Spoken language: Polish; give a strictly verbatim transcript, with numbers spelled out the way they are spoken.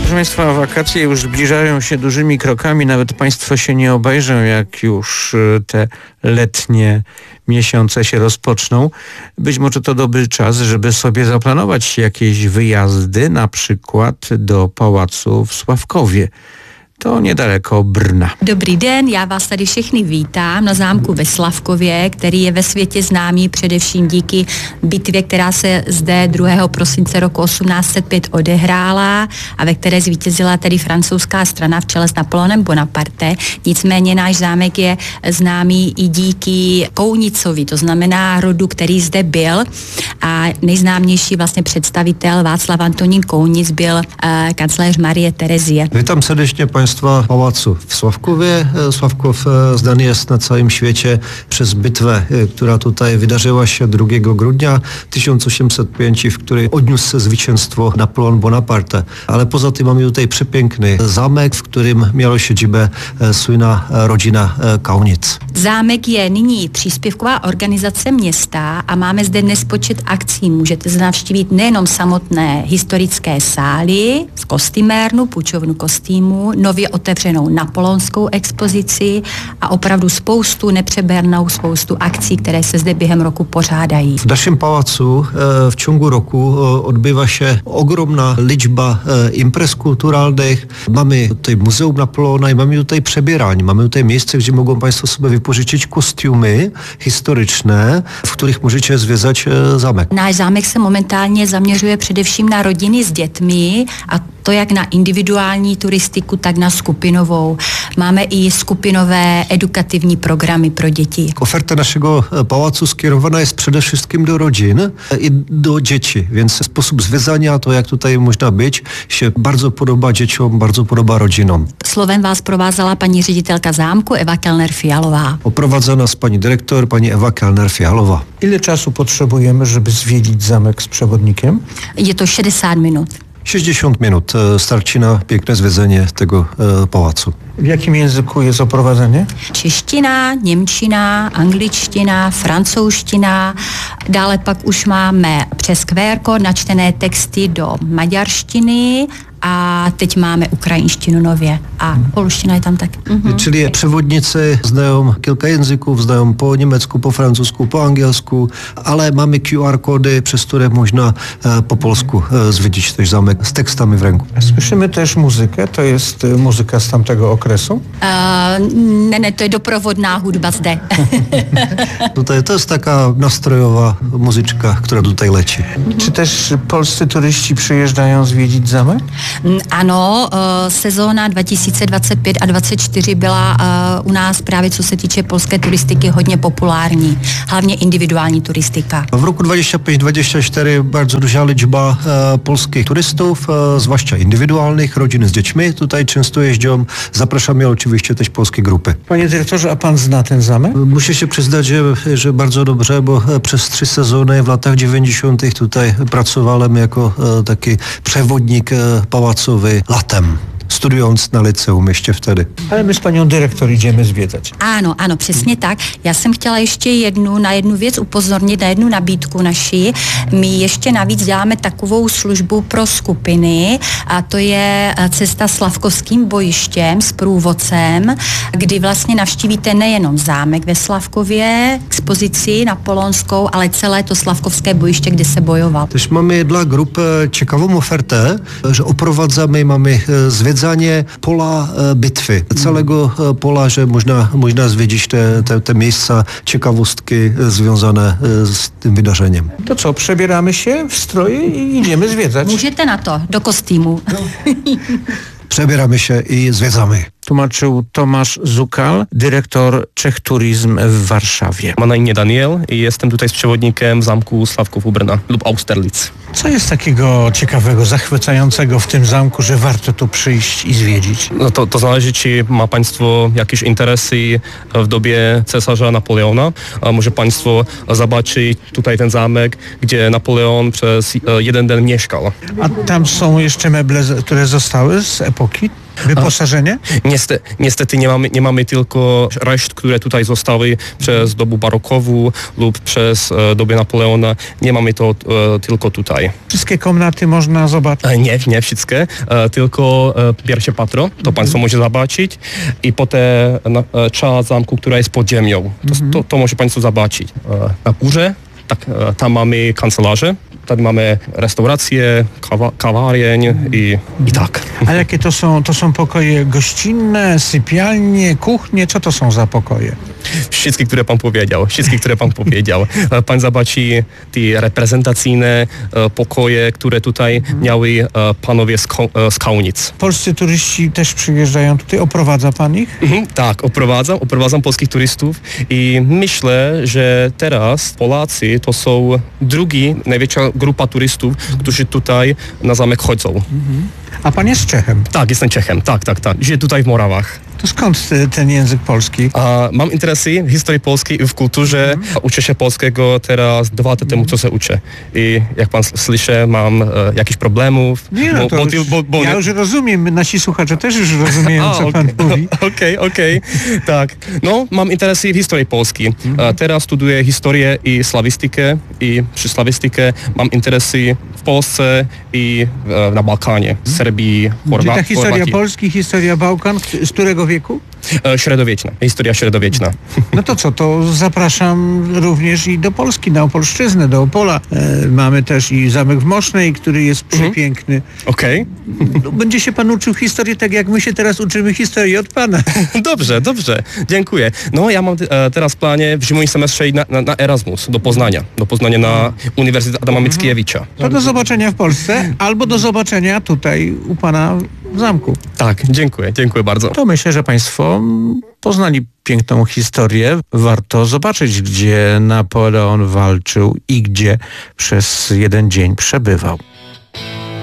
Proszę Państwa, wakacje już zbliżają się dużymi krokami. Nawet Państwo się nie obejrzą, jak już te letnie miesiące się rozpoczną. Być może to dobry czas, żeby sobie zaplanować jakieś wyjazdy, na przykład do pałacu w Sławkowie. To niedaleko Brna. Dobrý den, já vás tady všechny vítám na zámku ve Slavkově, který je ve světě známý především díky bitvě, která se zde druhého prosince roku osmnáct set pět odehrála a ve které zvítězila tedy francouzská strana v čele s Napoleonem Bonaparte. Nicméně náš zámek je známý i díky Kounicovi, to znamená rodu, který zde byl, a nejznámější vlastně představitel Václav Antonín Kounic byl uh, kancléř Marie Terezie. Witam serdecznie Państwa w pałacu w Sławkowie. Sławków znany jest na całym świecie przez bitwę, która tutaj wydarzyła się drugiego grudnia tysiąc osiemset pięć, w której odniósł zwycięstwo Napoleon Bonaparte. Ale poza tym mamy tutaj przepiękny zamek, w którym miała siedzibę słynna rodzina Kaunic. Zámek je nyní příspěvková organizace města a máme zde nespočet akcí. Můžete navštívit nejenom samotné historické sály z kostymérnu, půjčovnu kostýmu, nově otevřenou napoleonskou expozici a opravdu spoustu, nepřebernou spoustu akcí, které se zde během roku pořádají. W naszym pałacu w ciągu roku odbywa się ogromna liczba imprez kulturalnych. Mamy tutaj Muzeum Napoleona i mamy tutaj przebieranie. Mamy tutaj miejsce, gdzie mogą Państwo sobie wypożyczyć kostiumy historyczne, w których możecie zwiedzać zamek. Náš zámek se momentálně zaměřuje především na rodiny s dětmi, a to jak na individuální turistiku, tak na skupinovou. Máme i skupinové edukativní programy pro děti. Oferta naszego pałacu skierowana jest przede wszystkim do rodzin i do dzieci, więc sposób zwiedzania, to jak tutaj można być, się bardzo podoba dzieciom, bardzo podoba rodzinom. Slovem vás provázela paní ředitelka zámku Eva Kellner-Fialová. Oprowadza nas pani dyrektor, pani Ewa Kellner-Fialowa. Ile czasu potrzebujemy, żeby zwiedzić zamek z przewodnikiem? Je to šedesát minut. sześćdziesiąt minut starczy na piękne zwiedzenie tego e, pałacu. W jakim języku jest oprowadzenie? Čeština, němčina, angličtina, francouzština. Dále pak už máme přes Q R kód načtené texty do maďarštiny a teď máme ukrajinštinu nově a polština je tam tak. Mhm. Czyli przewodnicy znają kilka języków, znają po niemiecku, po francusku, po angielsku, ale mamy Q R kody, przez które można e, po polsku e, zwiedzić też zamek z tekstami w ręku. Słyszymy też muzykę, to jest y, muzyka z tamtego okresu? Uh, ne, ne, to je doprovodná hudba zde. Tutaj to jest taka nastrojowa muzyczka, która tutaj leci. Czy też polscy turyści przyjeżdżają zwiedzić zamek? Ano, uh, sezóna dva tisíce dvacet pět a dvacet čtyři byla uh, u nás právě co se týče polské turistiky hodně populární, hlavně individuální turistika. W roku dwadzieścia pięć dwadzieścia cztery bardzo duża liczba e, polskich turystów, e, zwłaszcza indywidualnych, rodzin z dziećmi tutaj często jeżdżą. Zapraszamy oczywiście też polskie grupy. Panie dyrektorze, a pan zna ten zamek? Muszę się przyznać, że, że bardzo dobrze, bo przez trzy sezony w latach dziewięćdziesiątych tutaj pracowałem jako e, taki przewodnik e, pałacowy latem, studując na liceum ještě vtedy. Ale my s panią dyrektor idziemy zwiedzać. Ano, ano, přesně tak. Já jsem chtěla ještě jednu, na jednu věc upozornit, na jednu nabídku naši. My ještě navíc děláme takovou službu pro skupiny a to je cesta Slavkovským bojištěm s průvodcem, kdy vlastně navštívíte nejenom zámek ve Slavkově, expozici napoleonskou, ale celé to Slavkovské bojiště, kde se bojoval. Też mamy dla grup ciekawą ofertę, że oprowadzamy, mamy zwiedzanie pola bitwy, całego pola, że można, można zwiedzić te, te, te miejsca, ciekawostki związane z tym wydarzeniem. To co, przebieramy się w stroje i idziemy zwiedzać? Můžete na to, do kostýmu. Przebieramy się i zwiedzamy. Tłumaczył Tomasz Zukal, dyrektor Czech Turizm w Warszawie. Mam na imię Daniel i jestem tutaj z przewodnikiem w zamku Sławków u Brna lub Austerlitz. Co jest takiego ciekawego, zachwycającego w tym zamku, że warto tu przyjść i zwiedzić? No to, to zależy, czy ma Państwo jakieś interesy w dobie cesarza Napoleona. A może Państwo zobaczyć tutaj ten zamek, gdzie Napoleon przez jeden dzień mieszkał. A tam są jeszcze meble, które zostały z epoki? Wyposażenie? Niestety, niestety nie mamy, nie mamy tylko reszt, które tutaj zostały przez dobę barokową lub przez e, dobę Napoleona. Nie mamy to e, tylko tutaj. Wszystkie komnaty można zobaczyć? E, nie, nie wszystkie, e, tylko e, pierwsze patro, to mhm. państwo może zobaczyć i potem na, e, część zamku, która jest pod ziemią. To, mhm. to, to może państwo zobaczyć. E, na górze, tak, e, tam mamy kancelarze. Tady mamy restaurację, kawa, kawiarnię i, i tak. A jakie to są? To są pokoje gościnne, sypialnie, kuchnie? Co to są za pokoje? Wszystkie, które pan powiedział. Wszystkie, które pan powiedział. Pan zobaczy te reprezentacyjne pokoje, które tutaj miały panowie z, z Kaunic. Polscy turyści też przyjeżdżają tutaj? Oprowadza pan ich? Mhm, tak, oprowadzam. Oprowadzam polskich turystów i myślę, że teraz Polacy to są drugi największa grupa turystów, którzy tutaj na zamek chodzą. Mhm. A pan jest Czechem? Tak, jestem Czechem. Tak, tak, tak. Żyję tutaj w Morawach. To skąd ten język polski? A, mam interesy w historii polskiej i w kulturze. Mm. Uczę się polskiego teraz dwa lata temu, co się uczę. I jak pan słyszy, mam e, jakichś problemów. Nie, no, bo, to bo, już, bo, bo, ja już rozumiem, nasi słuchacze też już rozumieją, A, co okay. pan mówi. Okej, okej, okay. Tak. No, mam interesy w historii polskiej. Mm. A teraz studiuję historię i slawistykę i przy slawistykę mam interesy w Polsce i e, na Balkanie, w Serbii, Chorwa- ta historia Chorwacji. Polski, historia Bałkan, z którego wieku? E, średniowieczna, historia średniowieczna. No to co, to zapraszam również i do Polski, na Opolszczyznę, do Opola. E, mamy też i Zamek w Mosznej, który jest przepiękny. Okej. Okay. No, będzie się pan uczył historii tak, jak my się teraz uczymy historii od pana. Dobrze, dobrze, dziękuję. No ja mam e, teraz w planie w zimowym semestrze na, na, na Erasmus do Poznania, do Poznania na Uniwersytet Adama Mickiewicza. To do zobaczenia w Polsce, albo do zobaczenia tutaj u pana w zamku. Tak, dziękuję, dziękuję bardzo. To myślę, że państwo poznali piękną historię. Warto zobaczyć, gdzie Napoleon walczył i gdzie przez jeden dzień przebywał.